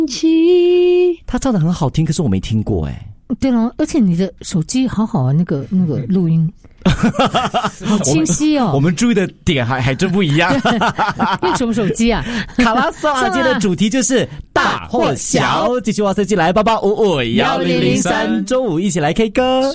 他唱得很好听，可是我没听过对了，而且你的手机好好啊，那个录音好清晰哦。 我们注意的点还真不一样。 用什么手机啊？ 卡拉萨拉街的主题就是大或小，继续哇塞进来88551003，周五一起来 K 歌。